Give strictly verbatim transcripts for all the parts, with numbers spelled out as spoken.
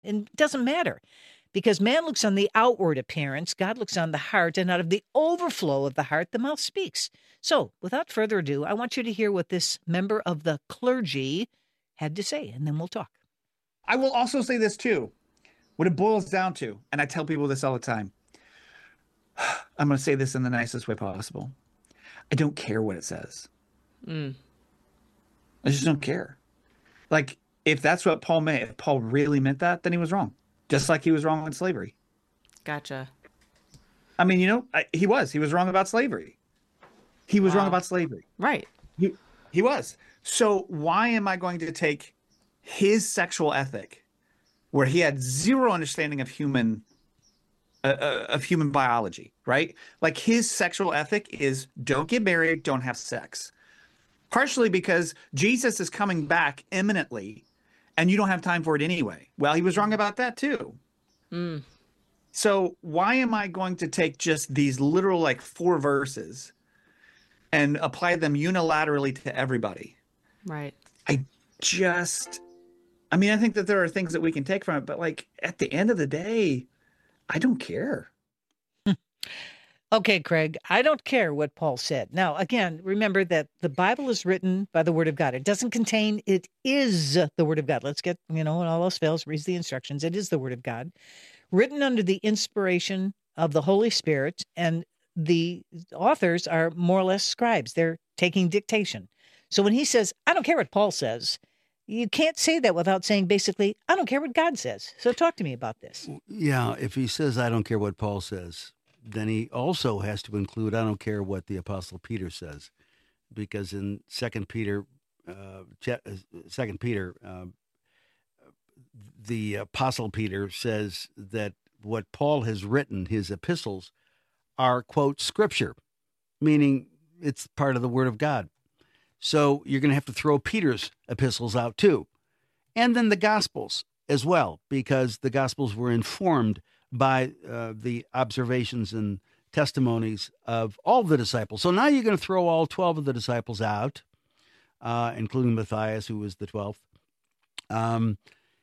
And it doesn't matter because man looks on the outward appearance, God looks on the heart, and out of the overflow of the heart, the mouth speaks. So without further ado, I want you to hear what this member of the clergy had to say, and then we'll talk. I will also say this too. What it boils down to, and I tell people this all the time, I'm going to say this in the nicest way possible. I don't care what it says. Mm. I just don't care. Like, if that's what Paul meant, if Paul really meant that, then he was wrong. Just like he was wrong on slavery. Gotcha. I mean, you know, I, he was. He was wrong about slavery. He was Wow. wrong about slavery. Right. He, he was. So why am I going to take his sexual ethic, where he had zero understanding of human uh, of human biology, right? Like his sexual ethic is don't get married, don't have sex. Partially because Jesus is coming back imminently and you don't have time for it anyway. Well, he was wrong about that too. Mm. So why am I going to take just these literal like four verses and apply them unilaterally to everybody? Right. I just, I mean, I think that there are things that we can take from it, but like at the end of the day, I don't care. Okay, Craig, I don't care what Paul said. Now, again, remember that the Bible is written by the Word of God. It doesn't contain, it is the Word of God. Let's get, you know, when all else fails, reads the instructions. It is the Word of God, written under the inspiration of the Holy Spirit, and the authors are more or less scribes. They're taking dictation. So when he says, I don't care what Paul says, you can't say that without saying basically, I don't care what God says. So talk to me about this. Yeah, if he says, I don't care what Paul says, then he also has to include, I don't care what the Apostle Peter says. Because in Second Peter, uh, Second Peter, uh, the Apostle Peter says that what Paul has written, his epistles, are, quote, scripture, meaning it's part of the Word of God. So you're going to have to throw Peter's epistles out too. And then the Gospels as well, because the Gospels were informed by uh, the observations and testimonies of all the disciples. So now you're going to throw all twelve of the disciples out, uh, including Matthias, who was the twelfth. Um,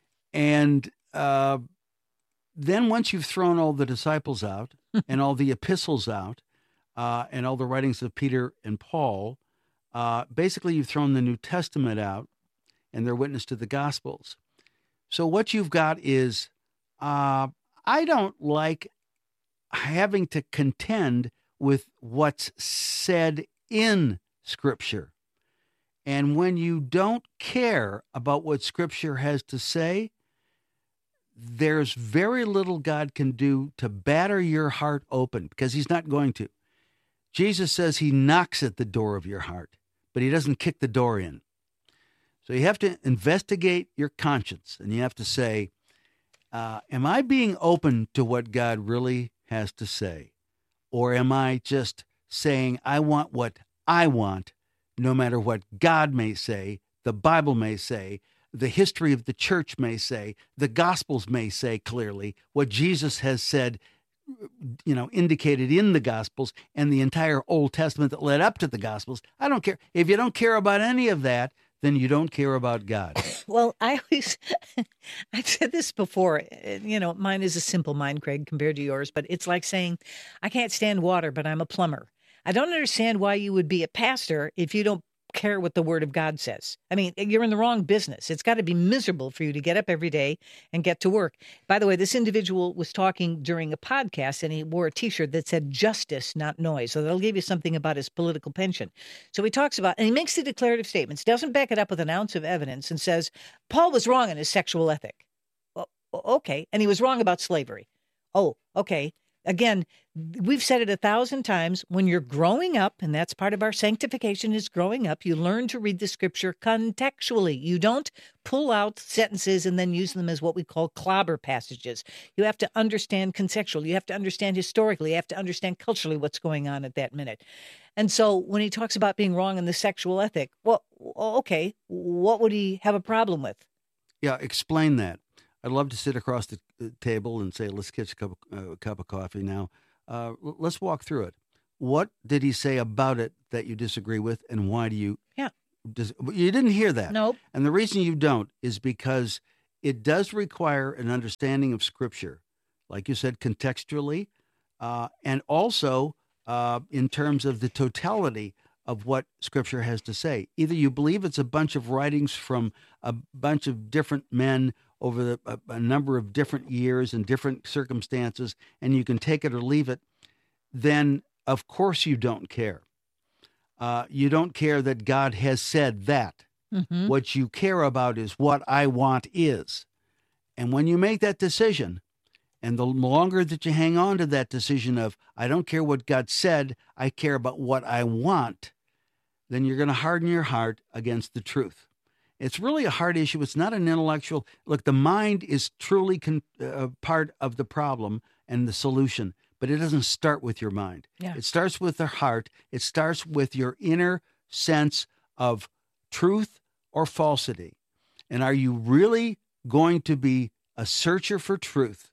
and uh, then once you've thrown all the disciples out and all the epistles out uh, and all the writings of Peter and Paul, Uh, basically, you've thrown the New Testament out and their witness to the Gospels. So what you've got is, uh, I don't like having to contend with what's said in Scripture. And when you don't care about what Scripture has to say, there's very little God can do to batter your heart open, because he's not going to. Jesus says he knocks at the door of your heart, but he doesn't kick the door in. So you have to investigate your conscience, and you have to say, uh, am I being open to what God really has to say? Or am I just saying, I want what I want, no matter what God may say, the Bible may say, the history of the church may say, the Gospels may say clearly, what Jesus has said, you know, indicated in the Gospels and the entire Old Testament that led up to the Gospels. I don't care. If you don't care about any of that, then you don't care about God. Well, I always, I've said this before, you know, mine is a simple mind, Craig, compared to yours, but it's like saying, I can't stand water, but I'm a plumber. I don't understand why you would be a pastor if you don't care what the Word of God says. I mean, you're in the wrong business. It's got to be miserable for you to get up every day and get to work. By the way, this individual was talking during a podcast, and he wore a T-shirt that said justice, not noise. So that'll give you something about his political pension. So he talks about, and he makes the declarative statements, doesn't back it up with an ounce of evidence, and says, Paul was wrong in his sexual ethic. Well, okay. And he was wrong about slavery. Oh, okay. Again, we've said it a thousand times. When you're growing up, and that's part of our sanctification is growing up, you learn to read the Scripture contextually. You don't pull out sentences and then use them as what we call clobber passages. You have to understand contextually. You have to understand historically. You have to understand culturally what's going on at that minute. And so when he talks about being wrong in the sexual ethic, well, okay, what would he have a problem with? Yeah, explain that. I'd love to sit across the table and say, let's get a cup of, uh, cup of coffee now. Uh, let's walk through it. What did he say about it that you disagree with, and why do you? Yeah. Dis- you didn't hear that. Nope. And the reason you don't is because it does require an understanding of Scripture, like you said, contextually, uh, and also uh, in terms of the totality of what Scripture has to say. Either you believe it's a bunch of writings from a bunch of different men over the, a, a number of different years and different circumstances, and you can take it or leave it, then of course you don't care. Uh, you don't care that God has said that. Mm-hmm. What you care about is what I want is. And when you make that decision, and the longer that you hang on to that decision of, I don't care what God said, I care about what I want, then you're going to harden your heart against the truth. It's really a hard issue. It's not an intellectual. Look, the mind is truly con- uh, part of the problem and the solution, but it doesn't start with your mind. Yeah. It starts with the heart. It starts with your inner sense of truth or falsity. And are you really going to be a searcher for truth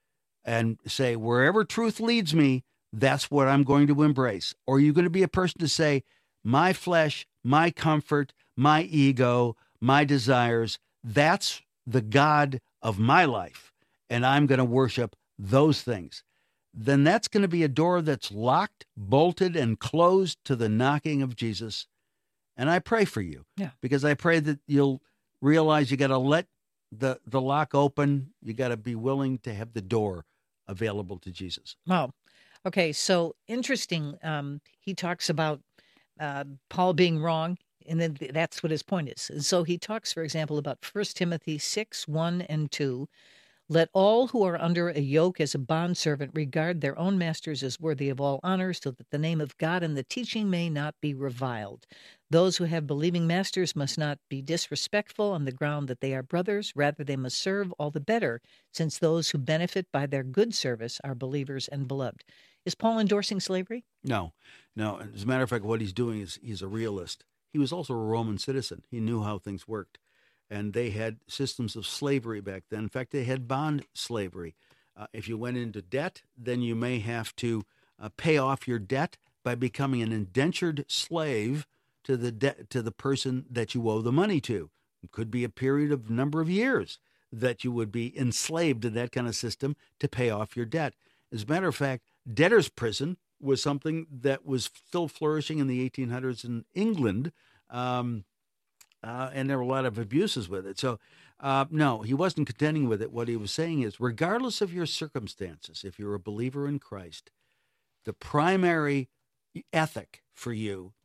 and say, wherever truth leads me, that's what I'm going to embrace? Or are you going to be a person to say, my flesh, my comfort, my ego, my desires, that's the God of my life, and I'm going to worship those things? Then that's going to be a door that's locked, bolted, and closed to the knocking of Jesus. And I pray for you, yeah. because I pray that you'll realize you got to let the, the lock open. You got to be willing to have the door available to Jesus. Wow. Okay, so interesting. Um, he talks about uh, Paul being wrong, and then that's what his point is. And so he talks, for example, about First Timothy six, one and two. Let all who are under a yoke as a bondservant regard their own masters as worthy of all honor, so that the name of God and the teaching may not be reviled. Those who have believing masters must not be disrespectful on the ground that they are brothers. Rather, they must serve all the better, since those who benefit by their good service are believers and beloved. Is Paul endorsing slavery? No, no. As a matter of fact, what he's doing is he's a realist. He was also a Roman citizen. He knew how things worked. And they had systems of slavery back then. In fact, they had bond slavery. Uh, if you went into debt, then you may have to uh, pay off your debt by becoming an indentured slave to the de- to the person that you owe the money to. It could be a period of number of years that you would be enslaved in that kind of system to pay off your debt. As a matter of fact, debtor's prison was something that was still flourishing in the eighteen hundreds in England. Um, Uh, and there were a lot of abuses with it. So, uh, no, he wasn't contending with it. What he was saying is, regardless of your circumstances, if you're a believer in Christ, the primary ethic for you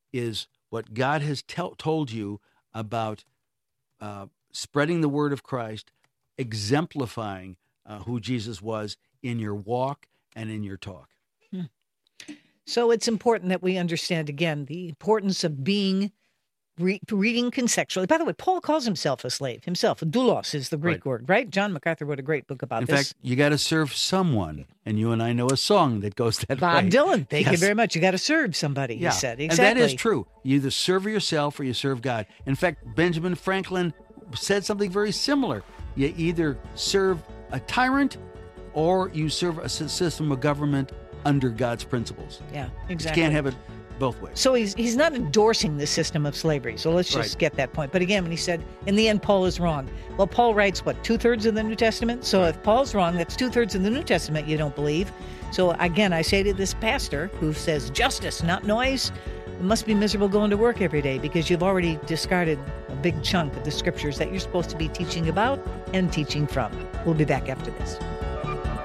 is what God has te- told you about uh, spreading the word of Christ, exemplifying uh, who Jesus was in your walk and in your talk. Hmm. So it's important that we understand, again, the importance of being Re- reading contextually. By the way, Paul calls himself a slave. Himself, doulos is the Greek Right. word, right? John MacArthur wrote a great book about In this. fact, you got to serve someone, and you and I know a song that goes that Bob way. Dylan, thank you Yes. very much. You got to serve somebody, Yeah. he said. Exactly. And that is true. You either serve yourself or you serve God. In fact, Benjamin Franklin said something very similar. You either serve a tyrant or you serve a s- system of government under God's principles. Yeah, You exactly. can't have it both ways. So he's he's not endorsing the system of slavery. So let's just Right. get that point. But again, when he said, in the end, Paul is wrong. Well, Paul writes, what, two-thirds of the New Testament? So Right. if Paul's wrong, that's two-thirds of the New Testament you don't believe. So again, I say to this pastor who says, justice, not noise, it must be miserable going to work every day because you've already discarded a big chunk of the scriptures that you're supposed to be teaching about and teaching from. We'll be back after this.